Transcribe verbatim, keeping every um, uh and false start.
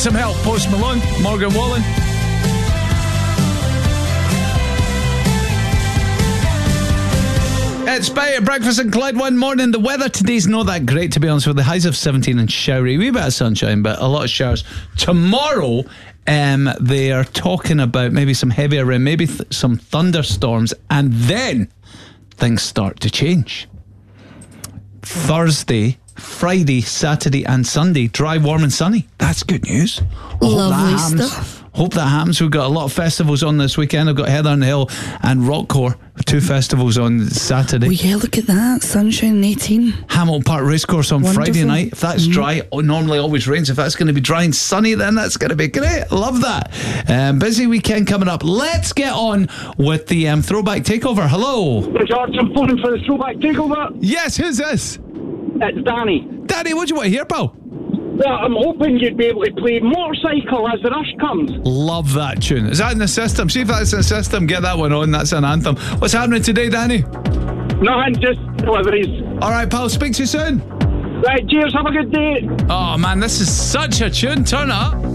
some help. Post Malone, Morgan Wallen. It's Bay at Breakfast in Clyde one morning. The weather today's not that great, to be honest with you. The highs of seventeen and showery. Wee bit of sunshine, but a lot of showers. Tomorrow, um, they are talking about maybe some heavier rain, maybe th- some thunderstorms, and then things start to change. Thursday, Friday, Saturday and Sunday, dry, warm and sunny. That's good news. I Lovely hope that stuff. Hope that happens. We've got a lot of festivals on this weekend. I've got Heather on the Hill and Rockcore, two festivals on Saturday. Oh yeah, look at that. Sunshine and eighteen. Hamilton Park Racecourse on Wonderful. Friday night. If that's dry, oh, normally always rains. If that's going to be dry and sunny, then that's going to be great. Love that. Um, busy weekend coming up. Let's get on with the um, Throwback Takeover. Hello. George, I'm phoning for the Throwback Takeover. Yes, who's this? It's Danny. Danny, what do you want to hear, pal? Well, I'm hoping you'd be able to play Motorcycle as the rush comes. Love that tune. Is that in the system? See if that's in the system. Get that one on. That's an anthem. What's happening today, Danny? Nothing, just deliveries. All right, pal. Speak to you soon. Right, cheers, have a good day. Oh, man, this is such a tune. Turn up.